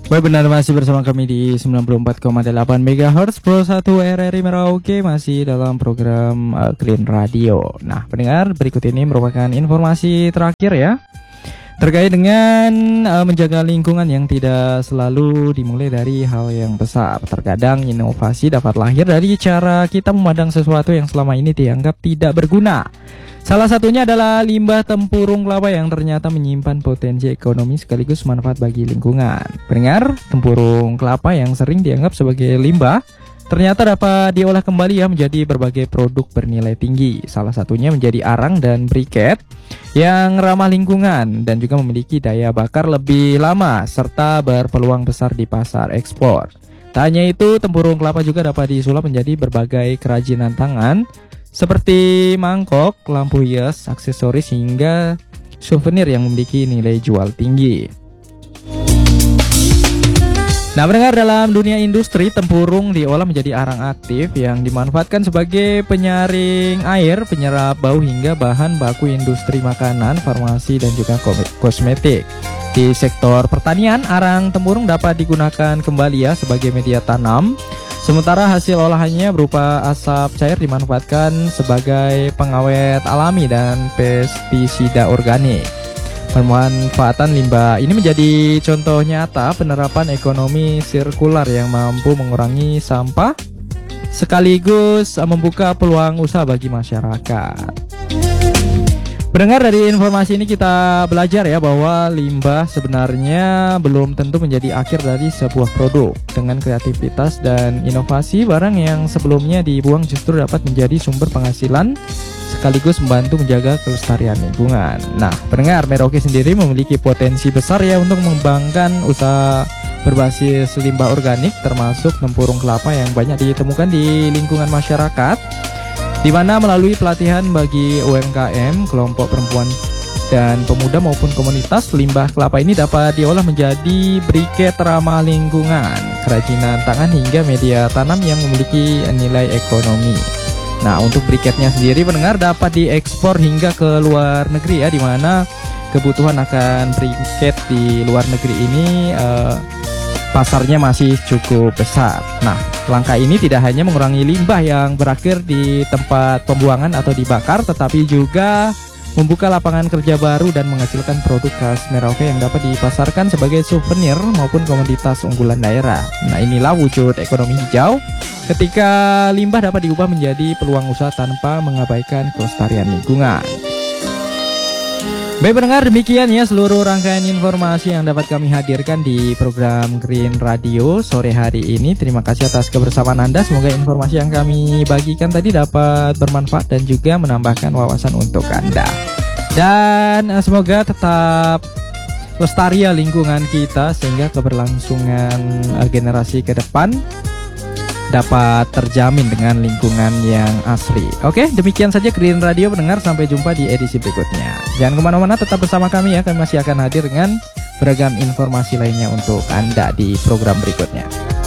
Baik, benar masih bersama kami di 94,8 MHz Pro 1 RRI Merauke, masih dalam program Green Radio. Nah, pendengar, berikut ini merupakan informasi terakhir ya, terkait dengan menjaga lingkungan yang tidak selalu dimulai dari hal yang besar. Terkadang inovasi dapat lahir dari cara kita memandang sesuatu yang selama ini dianggap tidak berguna. Salah satunya adalah limbah tempurung kelapa yang ternyata menyimpan potensi ekonomi sekaligus manfaat bagi lingkungan. Pendengar, tempurung kelapa yang sering dianggap sebagai limbah ternyata dapat diolah kembali ya menjadi berbagai produk bernilai tinggi. Salah satunya menjadi arang dan briket yang ramah lingkungan dan juga memiliki daya bakar lebih lama serta berpeluang besar di pasar ekspor. Tak hanya itu, tempurung kelapa juga dapat disulap menjadi berbagai kerajinan tangan seperti mangkok, lampu hias, aksesoris hingga souvenir yang memiliki nilai jual tinggi. Nah, pendengar, dalam dunia industri, tempurung diolah menjadi arang aktif yang dimanfaatkan sebagai penyaring air, penyerap bau hingga bahan baku industri makanan, farmasi dan juga kosmetik. Di sektor pertanian, arang tempurung dapat digunakan kembali ya sebagai media tanam. Sementara hasil olahannya berupa asap cair dimanfaatkan sebagai pengawet alami dan pestisida organik. Pemanfaatan limbah ini menjadi contoh nyata penerapan ekonomi sirkular yang mampu mengurangi sampah sekaligus membuka peluang usaha bagi masyarakat. Pendengar, dari informasi ini kita belajar ya bahwa limbah sebenarnya belum tentu menjadi akhir dari sebuah produk. Dengan kreativitas dan inovasi, barang yang sebelumnya dibuang justru dapat menjadi sumber penghasilan sekaligus membantu menjaga kelestarian lingkungan. Nah, pendengar, Merauke sendiri memiliki potensi besar ya untuk mengembangkan usaha berbasis limbah organik, termasuk tempurung kelapa yang banyak ditemukan di lingkungan masyarakat, di mana melalui pelatihan bagi UMKM, kelompok perempuan dan pemuda maupun komunitas, limbah kelapa ini dapat diolah menjadi briket ramah lingkungan, kerajinan tangan hingga media tanam yang memiliki nilai ekonomi. Nah, untuk briketnya sendiri, pendengar, dapat diekspor hingga ke luar negeri ya, di mana kebutuhan akan briket di luar negeri ini pasarnya masih cukup besar. Nah, langkah ini tidak hanya mengurangi limbah yang berakhir di tempat pembuangan atau dibakar, tetapi juga membuka lapangan kerja baru dan menghasilkan produk khas Merauke yang dapat dipasarkan sebagai souvenir maupun komoditas unggulan daerah. Nah, inilah wujud ekonomi hijau ketika limbah dapat diubah menjadi peluang usaha tanpa mengabaikan kelestarian lingkungan. Baik, pendengar, demikian ya seluruh rangkaian informasi yang dapat kami hadirkan di program Green Radio sore hari ini. Terima kasih atas kebersamaan Anda. Semoga informasi yang kami bagikan tadi dapat bermanfaat dan juga menambahkan wawasan untuk Anda. Dan semoga tetap lestari ya lingkungan kita sehingga keberlangsungan generasi ke depan dapat terjamin dengan lingkungan yang asri. Oke, demikian saja Green Radio, pendengar. Sampai jumpa di edisi berikutnya. Jangan kemana-mana, tetap bersama kami ya. Kami masih akan hadir dengan beragam informasi lainnya untuk Anda di program berikutnya.